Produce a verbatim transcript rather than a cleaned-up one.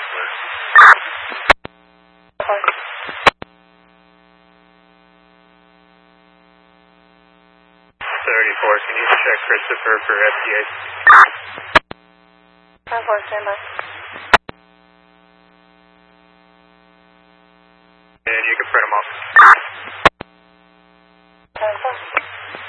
thirty-four, can you check Christopher for F T A? ten four, stand by. And you can print them off.